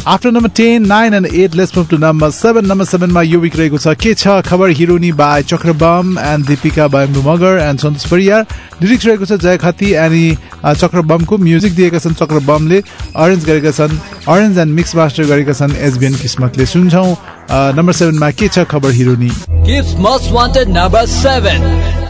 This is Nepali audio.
After number 10, 9 and 8, let's move to number 7. Number 7 मा यो विक रहेको छ के छ खबर हिरोनी by चक्रबम and Deepika by Mumगर and Santosh Pariyar. Lyrics रहेको छ जय खती अनि चक्रबम को म्युजिक दिएका छन् चक्रबमले अरेन्ज गरेका छन् अरेन्ज एन्ड मिक्स मास्टर गरेका छन् एसबिएन किस्मतले. सुन्छौं नम्बर 7 मा के छ खबर हिरोनी. Kids Most Wanted number 7.